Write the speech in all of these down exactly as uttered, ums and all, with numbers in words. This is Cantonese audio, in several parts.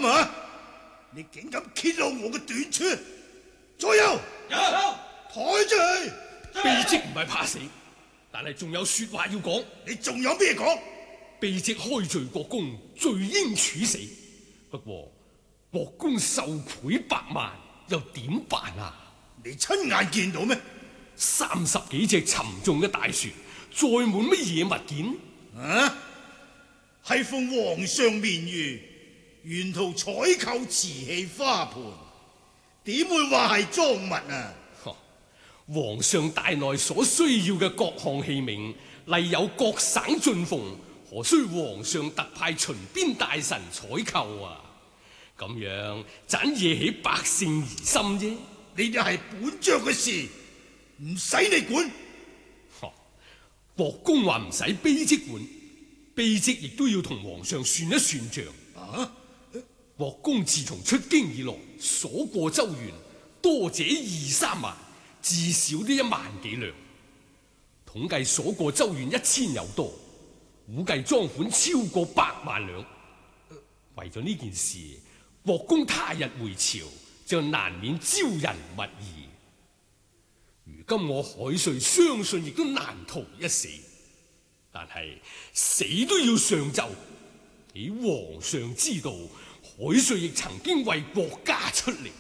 啊！你竟敢揭露我嘅短處！左右， 有抬出去！ 卑職唔係怕死，但係仲有說話要講。 你仲有咩講？ 卑職開罪國公，罪應處死。不過國公受賄百萬，又點辦啊？ 你親眼見到咩？ 三十幾隻沉重嘅大船，載滿乜嘢物件？ 啊，係奉皇上面諭，沿途採購瓷器花盤，點會話係贓物啊？ 皇上大內所需要嘅各項器皿，例有各省進奉，何須皇上特派巡邊大臣採購啊？咁樣盞惹起百姓疑心啫。 呢啲係本爵嘅事，唔使你管。 國公話唔使卑職管，卑職亦都要同皇上算一算賬。 啊！ 國公自從出京以來，所過州縣多者二三萬，至少都一萬幾兩。統計所過州縣一千有多，估計贓款超過百萬兩。為咗呢件事，國公他日回朝，就難免招人物疑。如今我海瑞相信亦都難逃一死，但係死都要上奏，俾皇上知道海瑞亦曾經為國家出力。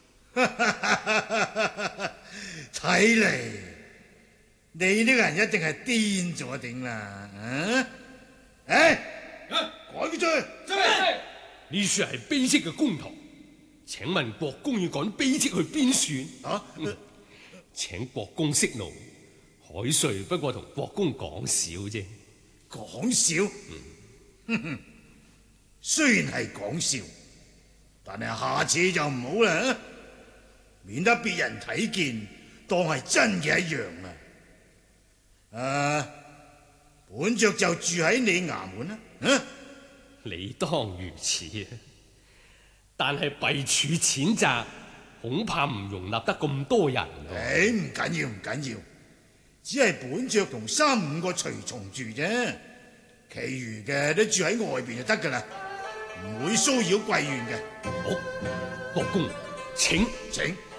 睇嚟你呢個人一定係癲咗頂啦！啊！誒，趕佢出去！ 呢處係卑職嘅公堂，請問國公要趕卑職去邊算？啊！嗯請國公息怒，海瑞不過同國公講笑啫。 講笑？嗯，哼哼，雖然係講笑，但係下次就唔好啦，免得別人睇見當係真嘅一樣啊！啊，本爵就住喺你衙門啦。啊， 理當如此啊！但係弊處淺窄，恐怕唔容納得咁多人。 誒，唔緊要，唔緊要，只係本爵同三五個隨從住啫，其餘嘅都住喺外邊就得噶啦，唔會騷擾貴院嘅。 好，國公請請。